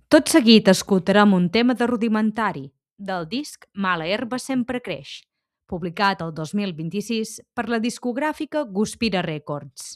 Tot seguit escoltarem un tema de Rudimentari, del disc Mala herba sempre creix, publicat el 2026 per la discogràfica Guspira Records.